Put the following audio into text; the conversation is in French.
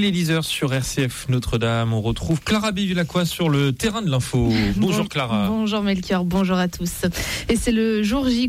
Il est 10h sur RCF Notre-Dame. On retrouve Clara Bévillacqua sur le terrain de l'info. Bonjour Clara. Bonjour Melchior, bonjour à tous. Et c'est le jour J